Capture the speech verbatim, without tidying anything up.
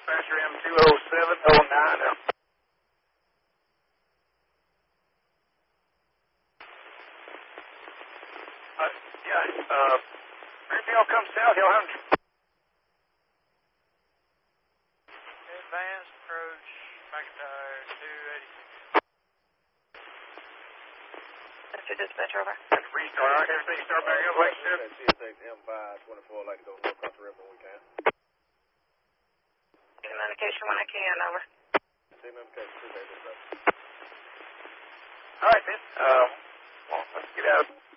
dispatcher M two oh seven oh nine. Uh, yeah, uh, if y'all come south, y'all have Advanced approach, McIntyre two eighty-six. That's your dispatcher, over. restart. All right, everything start back up like shit. C S X M five twenty-four, like to go north across the river when we can. Communication when I can, over. Same communication, two days, brother. All right, then. Uh, well, let's get out.